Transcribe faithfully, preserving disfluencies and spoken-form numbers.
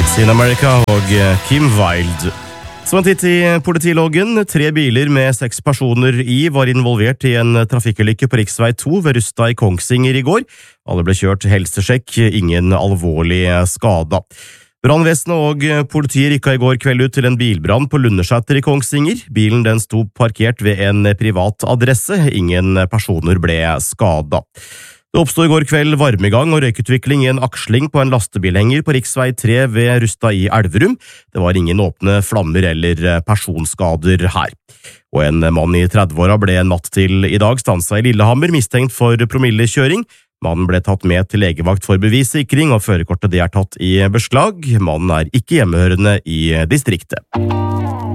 It's in America og Kim Wilde. Som en titt i politiloggen, tre biler med seks personer i var involvert i en trafikkulykke på riksvei to ved Rusta i Kongsvinger i går. Alle ble kjørt helsesjekk, ingen alvorlig skada. Brannvesenet og politiet rykka i går kveld ut til en bilbrann på Lundersæter i Kongsvinger. Bilen den sto parkert ved en privat adresse, ingen personer ble skada. Det oppstod i går kveld varmegang og røykutvikling i en aksling på en lastebilhenger på riksvei tre ved Rusta i Elverum. Det var ingen åpne flammer eller personskader her. Og en mann i tredveåra ble natt til i dag stansa i Lillehammer mistenkt for promillekjøring. Mannen ble tatt med til legevakt for bevissikring, og førerkortet det er tatt i beslag. Mannen er ikke hjemmehørende i distriktet.